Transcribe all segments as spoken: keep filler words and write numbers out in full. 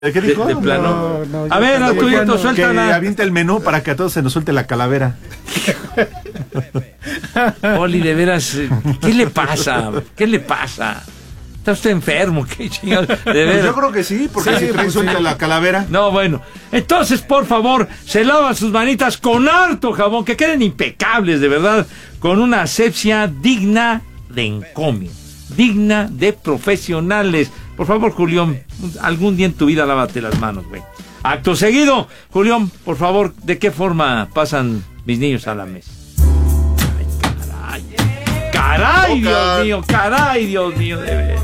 ¿Qué dijo? De, de plano. No, no, a ver, a tu nieto, suéltala. Que avienta el menú para que a todos se nos suelte la calavera. Poli, de veras, ¿qué le pasa? ¿Qué le pasa? ¿Está usted enfermo? ¿Qué chingados? De veras. Pues yo creo que sí, porque Sí, si trae pues suelta sí. la calavera. No, bueno. Entonces, por favor, se lavan sus manitas con harto jabón, que queden impecables, de verdad, con una asepsia digna de encomio, digna de profesionales. Por favor, Julián, algún día en tu vida lávate las manos, güey. Acto seguido, Julián, por favor, ¿de qué forma pasan mis niños a la mesa? Ay, caray. Caray, Dios mío, caray, Dios mío, de veras.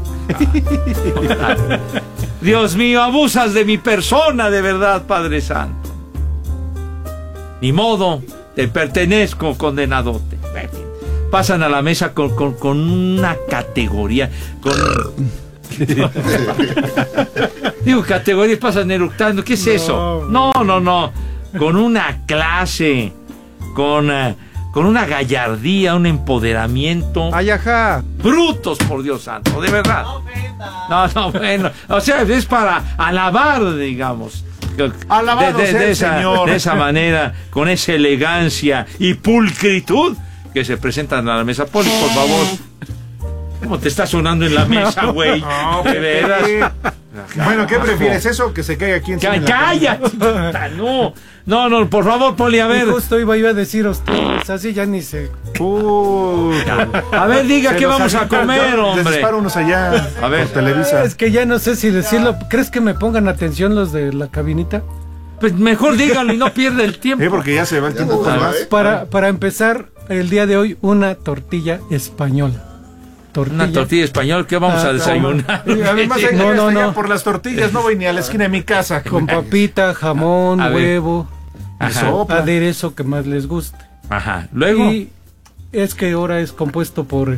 Dios mío, abusas de mi persona, de verdad, Padre Santo. Ni modo, te pertenezco, condenadote. En fin, pasan a la mesa con, con, con una categoría, con... Digo, categorías, pasan eructando, ¿qué es No. eso? No, no, no, con una clase, con, uh, con una gallardía, un empoderamiento. Ay, ajá. Brutos, por Dios santo, de verdad. No, no, bueno, o sea, es para alabar, digamos. Alabado de, de, sea de el esa, Señor. de esa manera, con esa elegancia y pulcritud que se presentan a la mesa. Poli, por favor. ¿Cómo te está sonando en la mesa, güey? No, De veras. Bueno, ¿qué prefieres? ¿Eso que se caiga aquí encima? Ca- en la cabeza? ¡Cállate! No, no, no, por favor, Poli, a Y ver. justo iba yo a decir a ustedes, así ya ni sé. Uh, A ver, diga se qué los vamos a avientan, comer, yo les hombre. disparo unos allá A ver. por Televisa. Es que ya no sé si decirlo. ¿Crees que me pongan atención los de la cabinita? Pues mejor díganlo y no pierda el tiempo. Sí, porque ya se va el tiempo con más. Para, para empezar, el día de hoy, una tortilla española. Tortilla. Una tortilla española, ¿qué vamos Ah, a desayunar? Y además hay que No, ir no, hasta allá no. por las tortillas, no voy ni a la esquina de mi casa. Con papita, jamón, A ver. huevo, Ajá. Sopa. aderezo que más les guste. Ajá. Luego. Y es que ahora es compuesto por